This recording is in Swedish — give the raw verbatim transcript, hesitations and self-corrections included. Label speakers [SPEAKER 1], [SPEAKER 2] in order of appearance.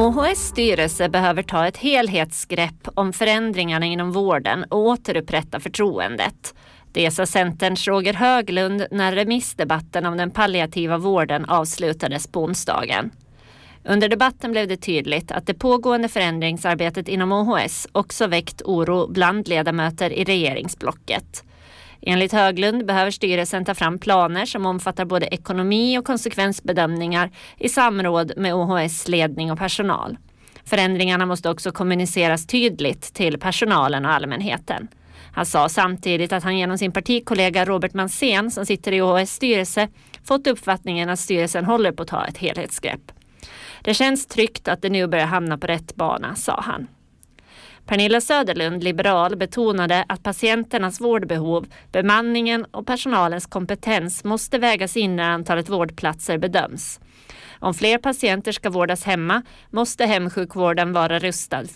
[SPEAKER 1] O H S styrelse behöver ta ett helhetsgrepp om förändringarna inom vården och återupprätta förtroendet. Det sa Centerns Roger Höglund när remissdebatten om den palliativa vården avslutades på onsdagen. Under debatten blev det tydligt att det pågående förändringsarbetet inom O H S också väckt oro bland ledamöter i regeringsblocket. Enligt Höglund behöver styrelsen ta fram planer som omfattar både ekonomi och konsekvensbedömningar i samråd med O H S ledning och personal. Förändringarna måste också kommuniceras tydligt till personalen och allmänheten. Han sa samtidigt att han genom sin partikollega Robert Mansén som sitter i O H S styrelse fått uppfattningen att styrelsen håller på att ta ett helhetsgrepp. Det känns tryggt att det nu börjar hamna på rätt bana, sa han. Pernilla Söderlund, liberal, betonade att patienternas vårdbehov, bemanningen och personalens kompetens måste vägas in när antalet vårdplatser bedöms. Om fler patienter ska vårdas hemma måste hemsjukvården vara rustad